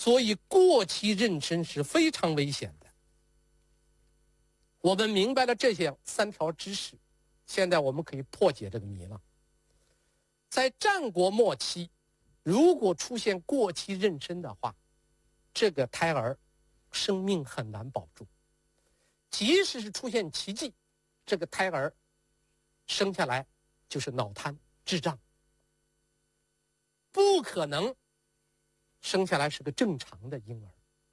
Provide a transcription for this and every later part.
所以过期妊娠是非常危险的。我们明白了这些3条知识，现在我们可以破解这个谜了。在战国末期，如果出现过期妊娠的话，这个胎儿生命很难保住。即使是出现奇迹，这个胎儿生下来就是脑瘫智障，不可能生下来是个正常的婴儿。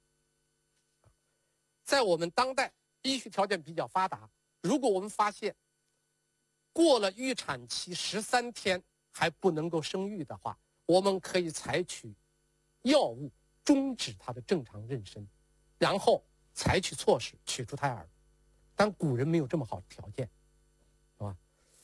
在我们当代医学条件比较发达，如果我们发现过了预产期13天还不能够生育的话，我们可以采取药物终止它的正常妊娠，然后采取措施取出胎儿。但古人没有这么好的条件，是吧？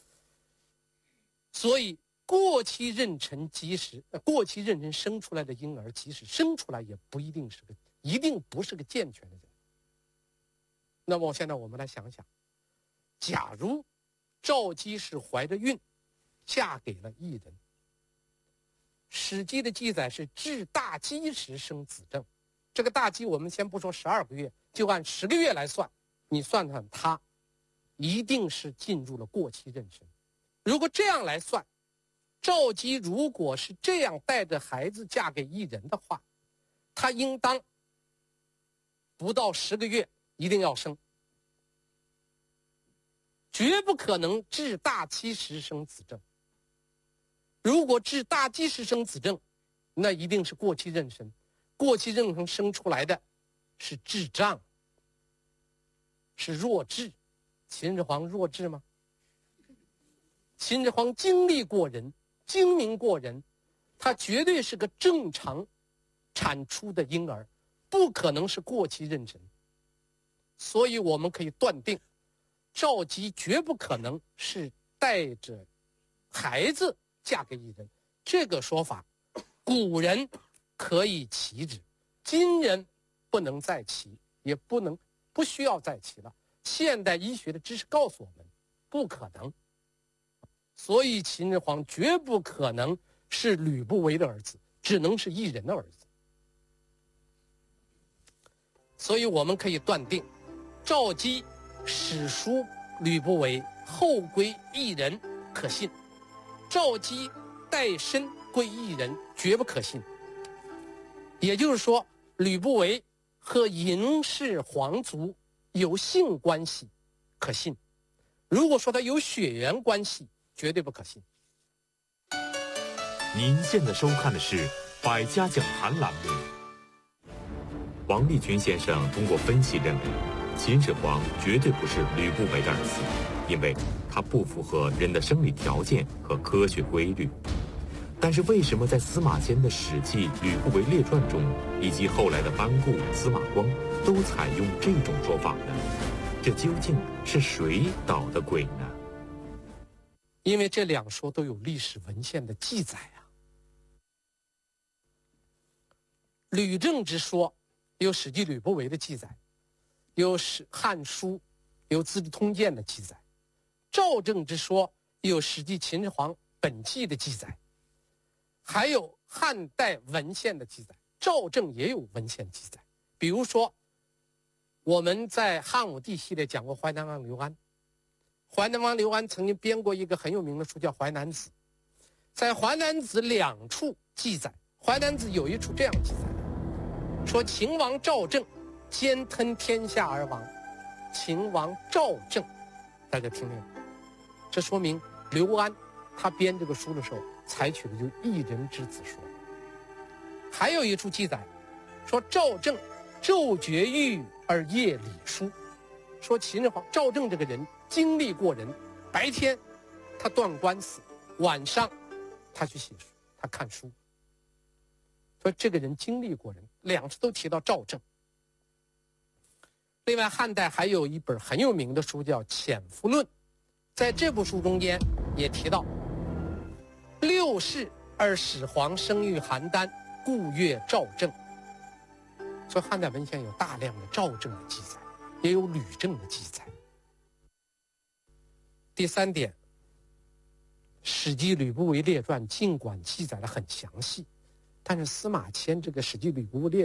所以过期妊娠生出来的婴儿，即使生出来也一定不是个健全的人。那么现在我们来想想，假如赵姬是怀着孕嫁给了异人，史记的记载是至大姬时生子正，这个大姬我们先不说12个月，就按10个月来算，你算算他一定是进入了过期妊娠。如果这样来算，赵姬如果是这样带着孩子嫁给异人的话，她应当不到10个月一定要生，绝不可能至大姬时生子正。如果至大姬时生子正，那一定是过期妊娠。过期妊娠生出来的是智障，是弱智。秦始皇弱智吗？秦始皇经历过人，精明过人，他绝对是个正常产出的婴儿，不可能是过期妊娠。所以我们可以断定，赵姬绝不可能是带着孩子嫁给异人。这个说法古人可以齐之，今人不能再齐，也不需要再齐了。现代医学的知识告诉我们不可能，所以秦始皇绝不可能是吕不韦的儿子，只能是异人的儿子。所以我们可以断定，赵姬史书吕不韦，后归异人可信；赵姬带身归异人绝不可信。也就是说，吕不韦和嬴氏皇族有性关系可信，如果说他有血缘关系，绝对不可信。 您现在收看的是百家讲坛栏目。王立群先生通过分析认为，秦始皇绝对不是吕不韦的儿子，因为他不符合人的生理条件和科学规律。但是为什么在司马迁的《史记·吕不韦列传》中，以及后来的班固、司马光都采用这种说法呢？这究竟是谁捣的鬼呢？ 因为这2说都有历史文献的记载啊。吕政之说有《史记·吕不韦》的记载，有《汉书》，有《资治通鉴》的记载；赵政之说有《史记·秦始皇本纪》的记载，还有汉代文献的记载。赵政也有文献记载，比如说我们在汉武帝系列讲过淮南王刘安，淮南王刘安曾经编过一个很有名的书叫《淮南子》，在《淮南子》2处记载，《淮南子》有一处这样记载，说秦王赵政兼吞天下而亡。秦王赵政，大家听听，这说明刘安他编这个书的时候采取的就是一人之子说。还有一处记载说赵政昼绝育而夜理书，说秦始皇赵政这个人经历过人，白天他断官司，晚上他去写书，他看书，说这个人经历过人，2次都提到赵政。另外汉代还有一本很有名的书叫《潜伏论》，在这部书中间也提到6世而始皇生育邯郸，故曰赵政。所以汉代文献有大量的赵政的记载，也有吕政的记载。第3点，《史记·吕不韦列传》尽管记载得很详细，但是司马迁这个《史记·吕不韦列传》